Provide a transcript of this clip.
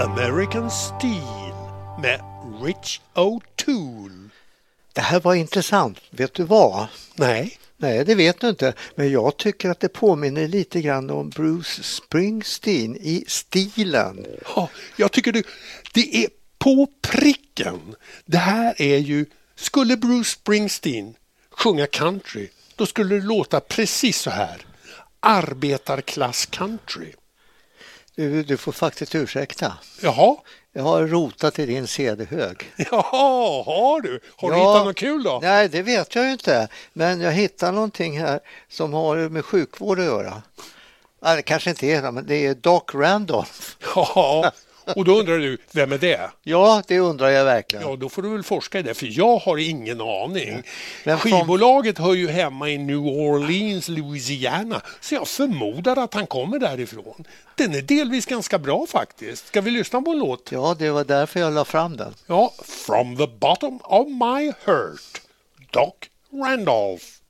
American Steel med Rich O'Toole. Det här var intressant. Vet du vad? Nej, det vet du inte. Men jag tycker att det påminner lite grann om Bruce Springsteen i stilen. ja, jag tycker det är på pricken. Det här är ju, skulle Bruce Springsteen sjunga country, då skulle det låta precis så här. Arbetarklass country. Du får faktiskt ursäkta. Jaha. Jag har rotat i din CD-hög. Jaha, har du? Har du hittat något kul då? Nej, det vet jag ju inte. Men jag hittar någonting här som har med sjukvård att göra. Nej, det kanske inte är det, men det är Doc Randolph. Ja, och då undrar du, vem är det? Ja, det undrar jag verkligen. Ja, då får du väl forska i det, för jag har ingen aning. Men Skivbolaget hör ju hemma i New Orleans, Louisiana, så jag förmodar att han kommer därifrån. Den är delvis ganska bra faktiskt. Ska vi lyssna på en låt? Ja, det var därför jag la fram den. Ja, From the Bottom of My Heart, Doc Randolph.